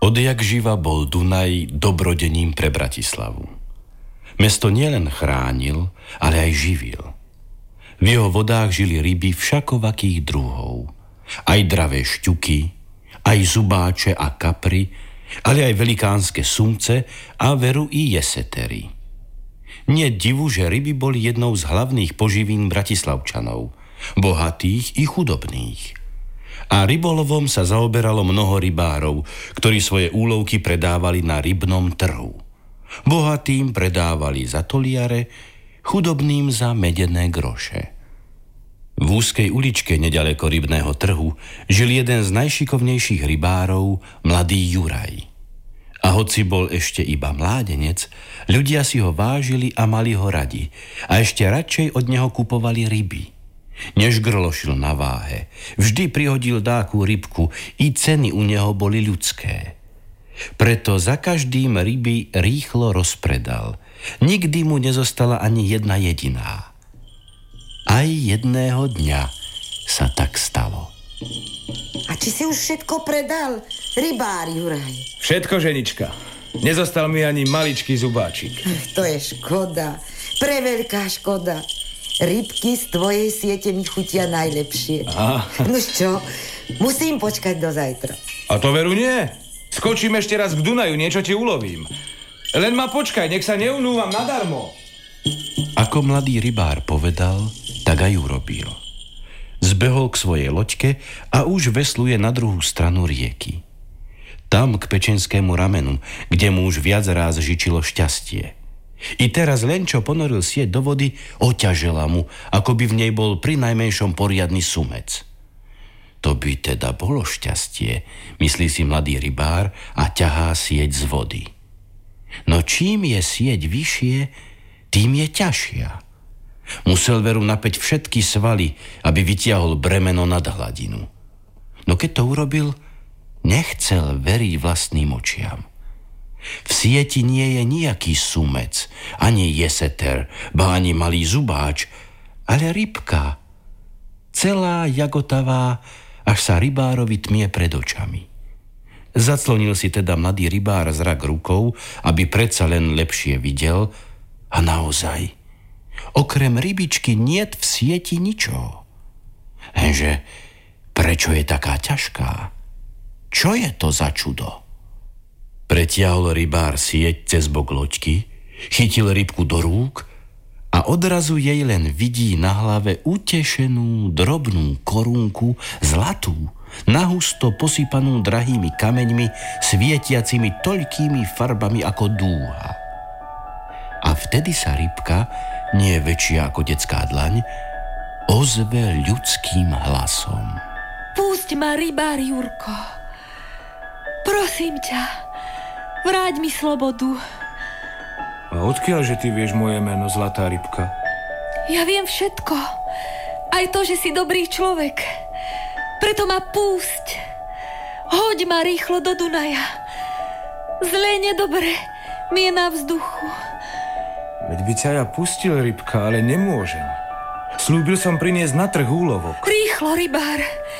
Odjak živa bol Dunaj dobrodením pre Bratislavu. Mesto nielen chránil, ale aj živil. V jeho vodách žili ryby všakovakých druhov. Aj dravé šťuky, aj zubáče a kapry, ale aj velikánske sumce a veru i jesetery. Nie divu, že ryby boli jednou z hlavných poživín Bratislavčanov, bohatých i chudobných. A rybolovom sa zaoberalo mnoho rybárov, ktorí svoje úlovky predávali na rybnom trhu. Bohatým predávali za toliare, chudobným za medené groše. V úzkej uličke nedaleko rybného trhu žil jeden z najšikovnejších rybárov, mladý Juraj. A hoci bol ešte iba mládenec, ľudia si ho vážili a mali ho radi a ešte radšej od neho kupovali ryby. Než grlošil na váhe, vždy prihodil dáku rybku, i ceny u neho boli ľudské. Preto za každým ryby rýchlo rozpredal. Nikdy mu nezostala ani jedna jediná. Aj jedného dňa sa tak stalo. A či si už všetko predal, rybár Juraj? Všetko, ženička. Nezostal mi ani maličký zubáčik. To je škoda, preveľká škoda. Rybky z tvojej siete mi chutia najlepšie. Nož čo, musím počkať do zajtra. A to veru nie. Skočím ešte raz k Dunaju, niečo ti ulovím. Len ma počkaj, nech sa neunúvam nadarmo. Ako mladý rybár povedal, tak aj urobil. Zbehol k svojej loďke a už vesluje na druhú stranu rieky. Tam k Pečenskému ramenu, kde mu už viac ráz žičilo šťastie. I teraz len čo ponoril sieť do vody, oťažela mu, ako by v nej bol pri najmenšom poriadny sumec. To by teda bolo šťastie, myslí si mladý rybár a ťahá sieť z vody. No čím je sieť vyššie, tým je ťažšia. Musel veru napäť všetky svaly, aby vytiahol bremeno nad hladinu. No keď to urobil, nechcel veriť vlastným očiam. V sieti nie je nejaký sumec, ani jeseter, ba ani malý zubáč, ale rybka. Celá jagotavá, až sa rybárovi tmie pred očami. Zaclonil si teda mladý rybár zrak rukou, aby predsa len lepšie videl, a naozaj, okrem rybičky niet v sieti ničoho. Lenže prečo je taká ťažká? Čo je to za čudo? Pretiahol rybár sieť cez bok loďky, chytil rybku do rúk a odrazu jej len vidí na hlave utešenú drobnú korunku zlatú, nahusto posypanú drahými kameňmi, svietiacimi toľkými farbami ako dúha. A vtedy sa rybka, nie väčšia ako detská dlaň, ozve ľudským hlasom. Pusť ma, rybár Jurko. Prosím ťa. Vráť mi slobodu. A odkiaľ, že ty vieš moje meno, zlatá rybka? Ja viem všetko. Aj to, že si dobrý človek. Preto ma púšť. Hoď ma rýchlo do Dunaja. Zle nedobre mi je na vzduchu. Veď by ťa ja pustil, rybka, ale nemôžem. Slúbil som priniesť na trh úlovok. Rýchlo, rybár.